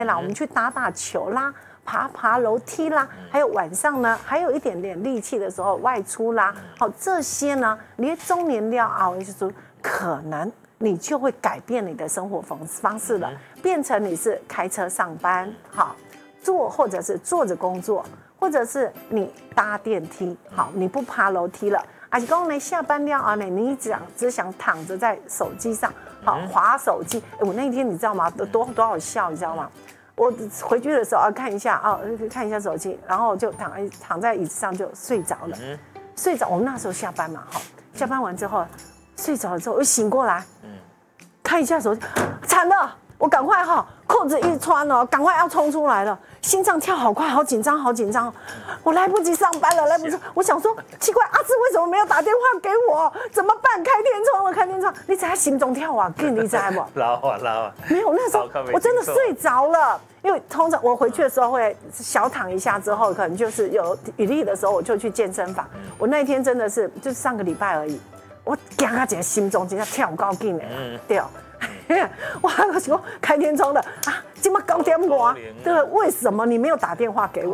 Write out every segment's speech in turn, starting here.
啦，我们去打打球啦。爬楼梯啦，还有晚上呢，还有一点点力气的时候外出啦，好，这些呢，你中年了后，就是说可能你就会改变你的生活方式了，变成你是开车上班，好，或者是坐着工作，或者是你搭电梯，好，你不爬楼梯了，还是说呢下班了啊，你只想躺着在手机上，好，滑手机。我那一天你知道吗？多好笑，你知道吗？我回去的时候看一下看一下手机，然后就躺在椅子上就睡着了。睡着，我们那时候下班嘛，下班完之后睡着了之后，我醒过来，看一下手机，惨了，我赶快裤子一穿了，赶快要冲出来了，心脏跳好快，好紧张，我来不及上班了，来不及。我想说，奇怪，阿志为什么没有打电话给我？怎么办？开天窗，你在心中跳啊，你知道不？ 老啊， 没有，那时候我真的睡着了。因为通常我回去的时候会小躺一下，之后可能就是有余力的时候，我就去健身房。我那一天真的是就是上个礼拜而已，我惊啊，整个心中真的跳高劲的，对。哇！我说开天窗的啊，今麦9点多，对，为什么你没有打电话给我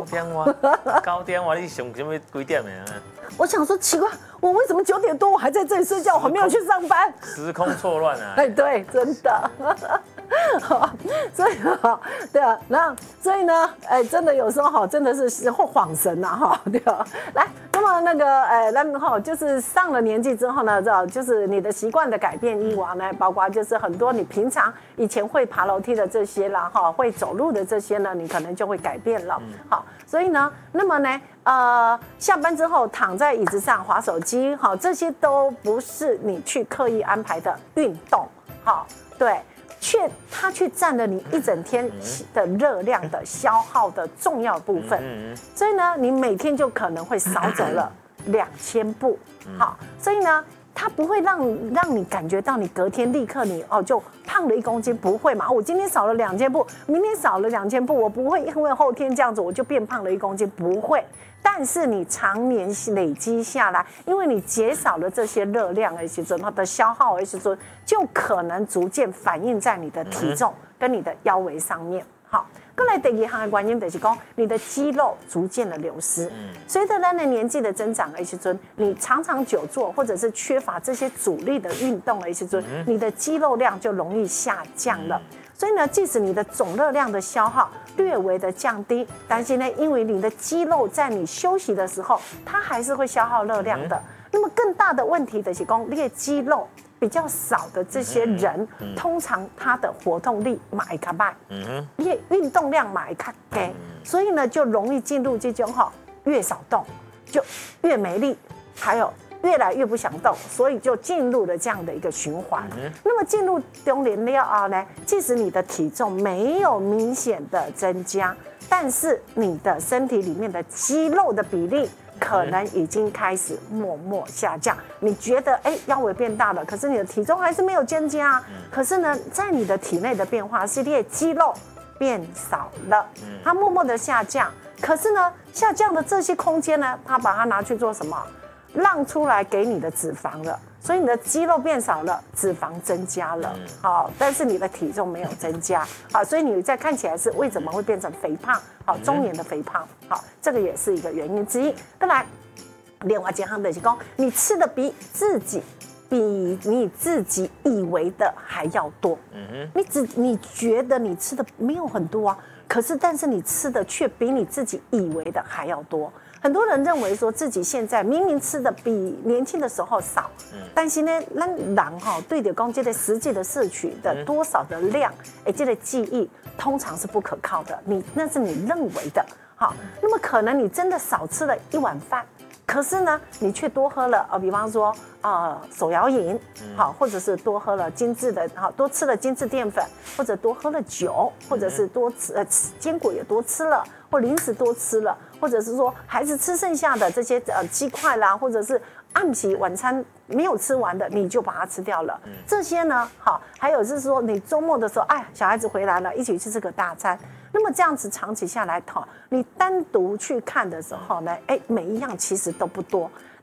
？9点你上什么几点的？ 我想说奇怪，我为什么9点多我还在这里睡觉，我还没有去上班？ 时空错乱啊！ 哎，对，真的。所以对啊，所以呢，真的有时候真的是会恍神呐，对啊。来，那么那个就是上了年纪之后呢，就是你的习惯的改变以往呢，包括就是很多你平常以前会爬楼梯的这些啦，会走路的这些呢，你可能就会改变了。好，所以呢，那么呢，下班之后躺在椅子上滑手机，这些都不是你去刻意安排的运动，对。它却占了你一整天的热量的消耗的重要部分，所以呢，你每天就可能会少走了2000步，好，所以呢，它不会让你感觉到你隔天立刻就胖了1公斤，不会嘛？我今天少了2000步，明天少了2000步，我不会因为后天这样子我就变胖了1公斤，不会。但是你常年累积下来，因为你减少了这些热量的时候，它的消耗的时候，就可能逐渐反映在你的体重跟你的腰围上面。好，再来第二项的原因就是说，你的肌肉逐渐的流失。随着咱的年纪的增长的时候，你常常久坐或者是缺乏这些阻力的运动的时候，你的肌肉量就容易下降了。所以呢，即使你的总热量的消耗略微的降低，但是呢，因为你的肌肉在你休息的时候，它还是会消耗热量的。那么更大的问题的是说，你的肌肉比较少的这些人，通常他的活动力嘛会较慢，你的运动量嘛会较低，所以呢，就容易进入这种越少动就越没力，还有越来越不想动，所以就进入了这样的一个循环。那么进入中年了后呢，即使你的体重没有明显的增加，但是你的身体里面的肌肉的比例可能已经开始默默下降。你觉得腰围变大了，可是你的体重还是没有增加。可是呢，在你的体内的变化是你的肌肉变少了，它默默的下降。可是呢，下降的这些空间呢，它把它拿去做什么？让出来给你的脂肪了，所以你的肌肉变少了，脂肪增加了，好，但是你的体重没有增加，好，所以你在看起来是为什么会变成肥胖？好，中年的肥胖，好，这个也是一个原因之一。再来，另外一项就是说，你吃的比你自己以为的还要多，你觉得你吃的没有很多啊，但是你吃的却比你自己以为的还要多。很多人认为说自己现在明明吃的比年轻的时候少，但是呢，咱人对着讲这个实际的摄取的多少的量，这个记忆通常是不可靠的。那是你认为的，好，那么可能你真的少吃了1碗饭，可是呢，你却多喝了比方说手摇饮，好，或者是多喝了精致的，好，多吃了精致淀粉，或者多喝了酒，或者是多吃坚果也多吃了，或零食多吃了，或者是说孩子吃剩下的这些鸡块啦，或者是暗期晚餐没有吃完的，你就把它吃掉了。这些呢，好，还有就是说你周末的时候，小孩子回来了，一起去吃个大餐。那么这样子长期下来，你单独去看的时候呢，每一样其实都不多。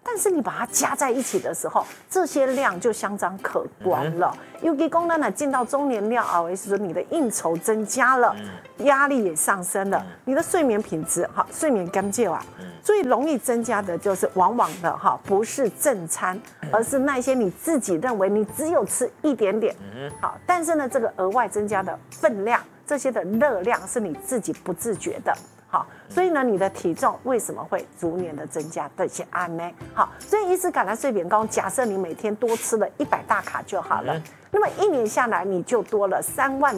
但是你把它加在一起的时候，这些量就相当可观了。尤其功能呢，进到中年料后，也就是说你的应酬增加了，压力也上升了，你的睡眠品质睡眠干净啊，最容易增加的就是往往的不是正餐，而是那些你自己认为你只有吃一点点，但是呢，这个额外增加的分量，这些的热量是你自己不自觉的。所以呢，你的体重为什么会逐年的增加这些案呢？所以医师橄榄睡眠膏，假设你每天多吃了100大卡就好了，那么1年下来你就多了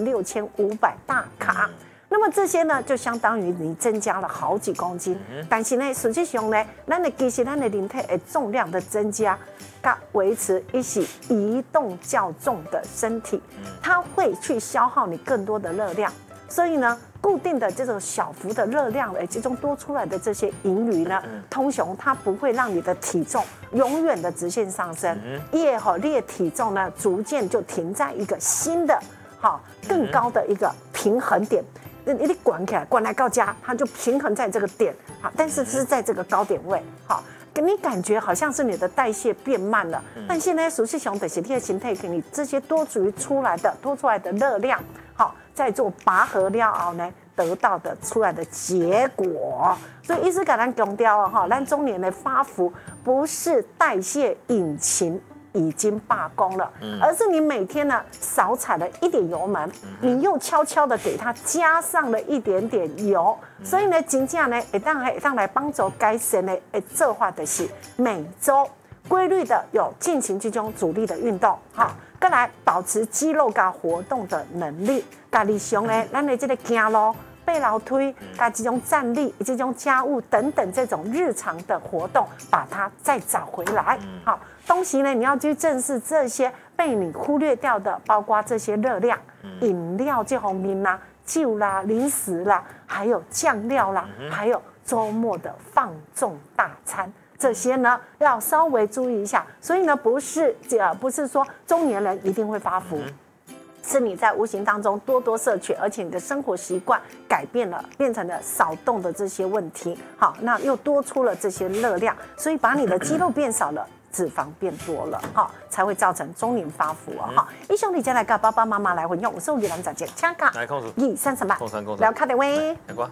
36500大卡。那么这些呢，就相当于你增加了好几公斤。但是呢，实际上呢，其实咱的人体的重量的增加，维持一起移动较重的身体，它会去消耗你更多的热量。所以呢，固定的这种小幅的热量，其中多出来的这些盈余呢，通常它不会让你的体重永远的直线上升，你的体重呢，逐渐就停在一个新的更高的一个平衡点。你管起来，管来到家，它就平衡在这个点，但是是在这个高点位，给你感觉好像是你的代谢变慢了，但现在实际上的是你的身体给你这些多出来的热量，在做拔河了后呢，得到的出来的结果。所以医师给咱强调咱中年的发福不是代谢引擎已经罢工了，而是你每天呢少踩了一点油门，你又悄悄的给它加上了一点点油，所以呢，真正呢会当来帮助改善的做法就是每周规律的有进行这种阻力的运动，再来保持肌肉跟活动的能力，家日常呢，咱的这个走路、背楼推、跟这种站立、这种家务等等这种日常的活动，把它再找回来。东西呢，你要去正视这些被你忽略掉的，包括这些热量、饮料这方面啦、酒啦、零食啦，还有酱料啦，还有周末的放纵大餐。这些呢要稍微注意一下，所以呢不是说中年人一定会发福，是你在无形当中多多摄取，而且你的生活习惯改变了，变成了少动的这些问题，那又多出了这些热量，所以把你的肌肉变少了，脂肪变多了，才会造成中年发福医兄弟家来跟爸爸妈妈来混用，我是李兰长姐，请讲。 来控制 238，聊卡的喂。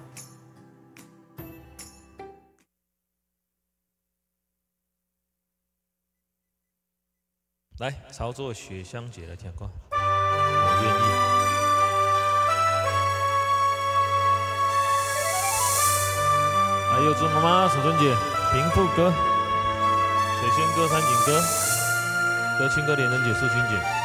来操作雪香姐来听歌，我愿意。来柚子妈妈、守春姐、平富哥、水仙哥、山景哥、德清哥、连人姐、素清姐。